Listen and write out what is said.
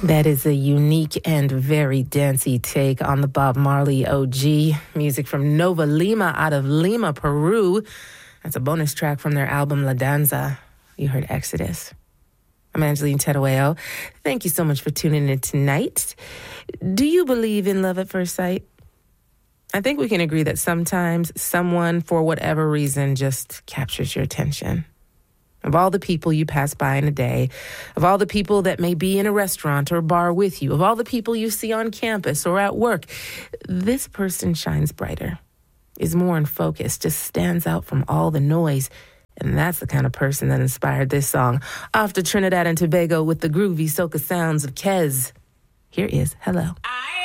That is a unique and very dancey take on the Bob Marley OG. Music from Nova Lima out of Lima, Peru. That's a bonus track from their album La Danza. You heard Exodus. I'm Angeline Terueo. Thank you so much for tuning in tonight. Do you believe in love at first sight? I think we can agree that sometimes someone, for whatever reason, just captures your attention. Of all the people you pass by in a day, of all the people that may be in a restaurant or bar with you, of all the people you see on campus or at work, this person shines brighter, is more in focus, just stands out from all the noise. And that's the kind of person that inspired this song. Off to Trinidad and Tobago with the groovy soca sounds of Kez. Here is Hello.